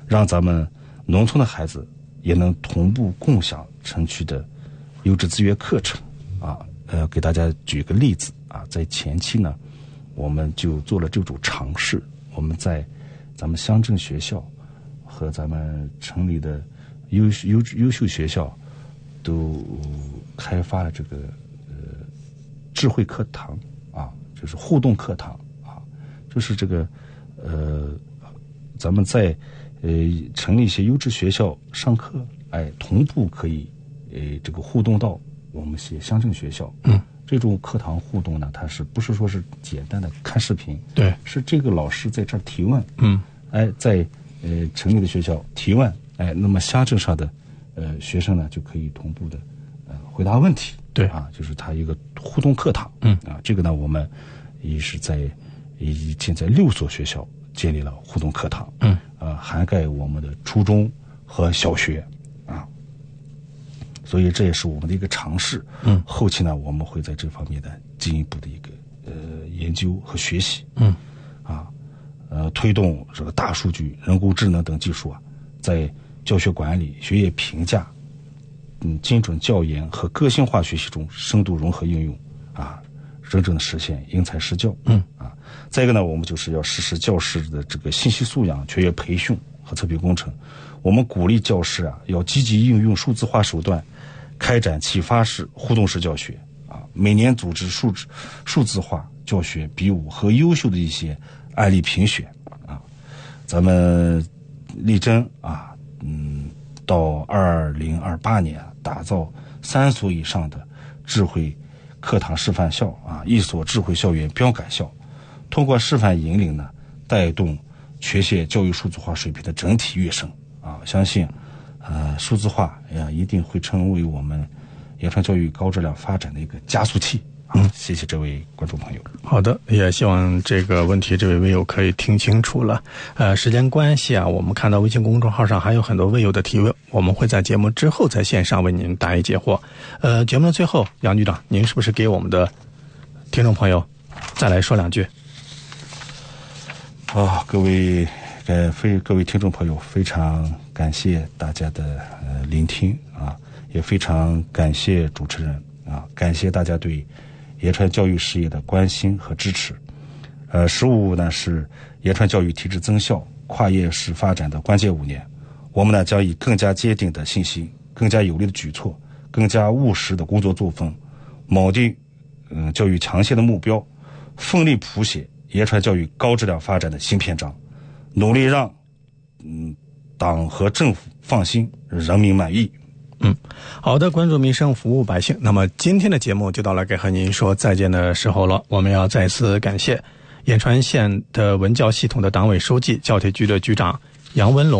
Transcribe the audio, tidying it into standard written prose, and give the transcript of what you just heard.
让咱们农村的孩子也能同步共享城区的优质资源课程啊。给大家举个例子啊，在前期呢，我们就做了这种尝试，我们在咱们乡镇学校和咱们城里的优秀学校都开发了这个智慧课堂啊，就是互动课堂啊，就是这个咱们在成立一些优质学校上课，同步可以这个互动到我们些乡镇学校。这种课堂互动呢，它是不是说是简单的看视频？对，是这个老师在这儿提问，在城里的学校提问，那么乡镇上的学生呢就可以同步的回答问题。对啊，就是它一个互动课堂。这个呢，我们已经在6所学校建立了互动课堂。涵盖我们的初中和小学啊。所以这也是我们的一个尝试。后期呢，我们会在这方面的进一步的一个研究和学习。推动这个大数据、人工智能等技术啊，在教学管理、学业评价、精准教研和个性化学习中深度融合应用啊，真正的实现因材施教。再一个呢，我们就是要实施教师的这个信息素养全员培训和测评工程。我们鼓励教师啊，要积极应用数字化手段，开展启发式、互动式教学啊。每年组织数字化教学比武和优秀的一些案例评选啊。咱们力争啊，到2028年打造3所以上的智慧课堂示范校啊，1所智慧校园标杆校。通过示范引领呢，带动全县教育数字化水平的整体跃升啊！相信，数字化一定会成为我们延川教育高质量发展的一个加速器。谢谢这位观众朋友。 好的，也希望这个问题这位微友可以听清楚了。时间关系啊，我们看到微信公众号上还有很多微友的提问，我们会在节目之后在线上为您答疑解惑。节目的最后，杨局长，您是不是给我们的听众朋友再来说两句？ 各位听众朋友，非常感谢大家的聆听啊，也非常感谢主持人啊，感谢大家对延川教育事业的关心和支持。15呢是延川教育体制增效、跨业式发展的关键5年，我们呢将以更加坚定的信心、更加有力的举措、更加务实的工作作风，铆定教育强线的目标，奋力谱写延川教育高质量发展的新篇章，努力让党和政府放心，人民满意。 好的，关注民生，服务百姓。那么今天的节目就到了该和您说再见的时候了。我们要再次感谢延川县的文教系统的党委书记、教体局的局长杨文龙。